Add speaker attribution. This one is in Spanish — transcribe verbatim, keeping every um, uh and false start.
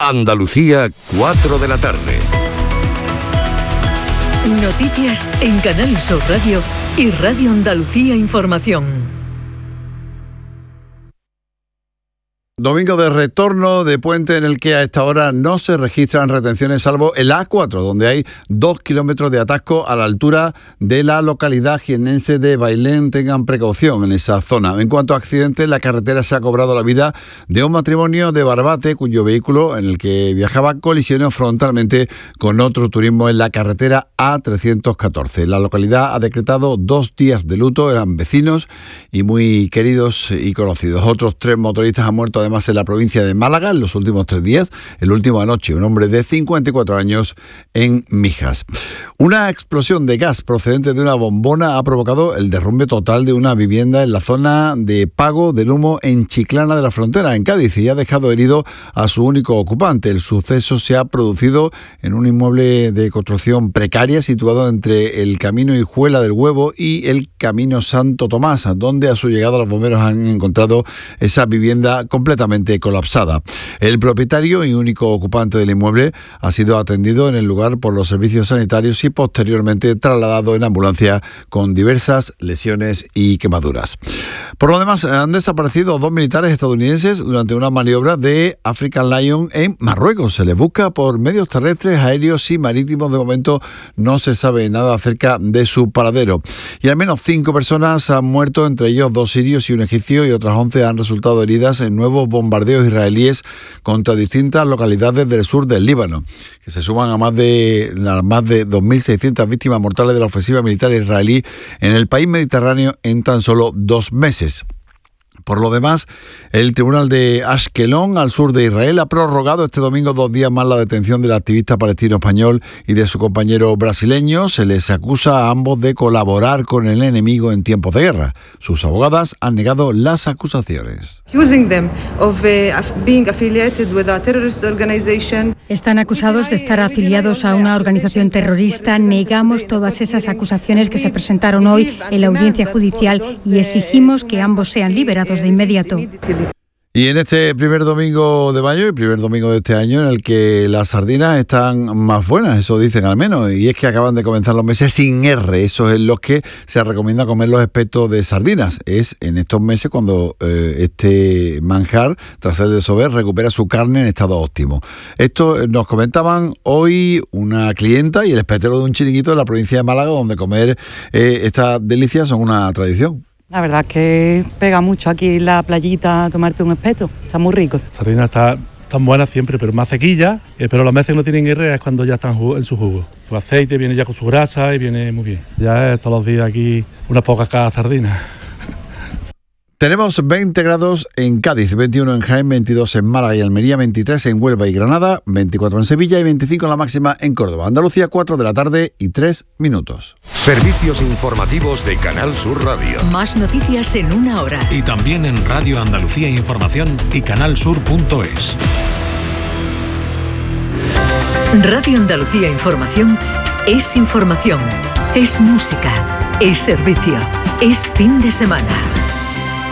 Speaker 1: Andalucía, cuatro de la tarde.
Speaker 2: Noticias en Canal Sur Radio y Radio Andalucía Información.
Speaker 3: Domingo de retorno de puente en el que a esta hora no se registran retenciones salvo el A cuatro, donde hay dos kilómetros de atasco a la altura de la localidad jiennense de Bailén. Tengan precaución en esa zona. En cuanto a accidentes, la carretera se ha cobrado la vida de un matrimonio de Barbate cuyo vehículo en el que viajaba colisionó frontalmente con otro turismo en la carretera A trescientos catorce. La localidad ha decretado dos días de luto, eran vecinos y muy queridos y conocidos. Otros tres motoristas han muerto además en la provincia de Málaga en los últimos tres días. El último anoche, un hombre de cincuenta y cuatro años en Mijas. Una explosión de gas procedente de una bombona ha provocado el derrumbe total de una vivienda en la zona de Pago del Humo en Chiclana de la Frontera, en Cádiz, y ha dejado herido a su único ocupante. El suceso se ha producido en un inmueble de construcción precaria situado entre el camino Hijuela del Huevo y el camino Santo Tomás, donde a su llegada los bomberos han encontrado esa vivienda completamente colapsada. El propietario y único ocupante del inmueble ha sido atendido en el lugar por los servicios sanitarios y posteriormente trasladado en ambulancia con diversas lesiones y quemaduras. Por lo demás, han desaparecido dos militares estadounidenses durante una maniobra de African Lion en Marruecos. Se les busca por medios terrestres, aéreos y marítimos. De momento no se sabe nada acerca de su paradero. Y al menos cinco personas han muerto, entre ellos dos sirios y un egipcio, y otras once han resultado heridas en nuevos bombardeos israelíes contra distintas localidades del sur del Líbano, que se suman a más de, a más de dos mil seiscientas víctimas mortales de la ofensiva militar israelí en el país mediterráneo en tan solo dos meses. Por lo demás, el tribunal de Ashkelon, al sur de Israel, ha prorrogado este domingo dos días más la detención del activista palestino español y de su compañero brasileño. Se les acusa a ambos de colaborar con el enemigo en tiempos de guerra. Sus abogadas han negado las acusaciones.
Speaker 4: Están acusados de estar afiliados a una organización terrorista. Negamos todas esas acusaciones que se presentaron hoy en la audiencia judicial y exigimos que ambos sean liberados de inmediato.
Speaker 3: Y en este primer domingo de mayo, el primer domingo de este año, en el que las sardinas están más buenas, eso dicen al menos, y es que acaban de comenzar los meses sin R, eso es lo que se recomienda comer los expertos de sardinas. Es en estos meses cuando eh, este manjar, tras el desober, recupera su carne en estado óptimo. Esto nos comentaban hoy una clienta y el espetero de un chiringuito de la provincia de Málaga, donde comer eh, estas delicias son una tradición.
Speaker 5: La verdad es que pega mucho aquí en la playita tomarte un espeto, está muy rico.
Speaker 6: La sardina está tan buena siempre, pero más sequilla, eh, pero los meses que no tienen R es cuando ya están en su jugo. Su aceite viene ya con su grasa y viene muy bien. Ya es todos los días aquí unas pocas cada sardina.
Speaker 3: Tenemos veinte grados en Cádiz, veintiuno en Jaén, veintidós en Málaga y Almería, veintitrés en Huelva y Granada, veinticuatro en Sevilla y veinticinco la máxima en Córdoba. Andalucía, cuatro de la tarde y tres minutos.
Speaker 1: Servicios informativos de Canal Sur Radio.
Speaker 2: Más noticias en una hora.
Speaker 7: Y también en Radio Andalucía Información y canalsur punto es.
Speaker 2: Radio Andalucía Información es información, es música, es servicio, es fin de semana.